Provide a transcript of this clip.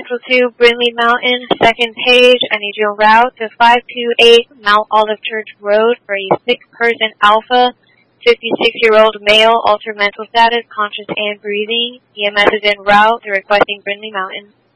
Central 2, Brindley Mountain, second page. I need you en route to 528 Mount Olive Church Road for a 6-person alpha, 56-year-old male, altered mental status, conscious and breathing. EMS is en route. They're requesting Brindley Mountain.